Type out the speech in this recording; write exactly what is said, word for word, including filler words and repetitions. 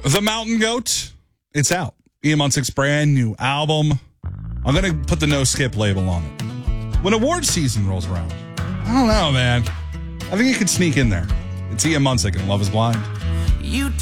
The Mountain Goat, it's out. Ian Munsick's brand new album. I'm going to put the no skip label on it. When award season rolls around, I don't know, man. I think you could sneak in there. It's Ian Munsick and Love is Blind. You